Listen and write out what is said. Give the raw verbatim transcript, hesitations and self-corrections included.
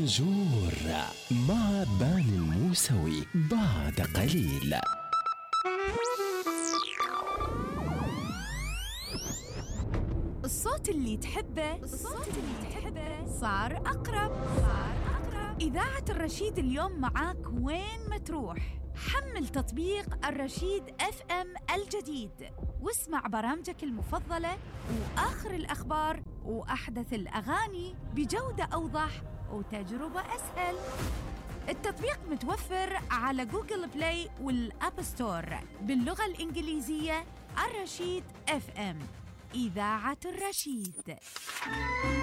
بونجور مع بان الموسوي بعد قليل. الصوت اللي تحبه الصوت اللي تحبه صار أقرب صار أقرب إذاعة الرشيد اليوم معاك وين ما تروح. حمل تطبيق الرشيد اف ام الجديد واسمع برامجك المفضلة وآخر الأخبار وأحدث الأغاني بجودة أوضح وتجربة أسهل. التطبيق متوفر على جوجل بلاي والأب ستور باللغة الإنجليزية. الرشيد اف ام، إذاعة الرشيد.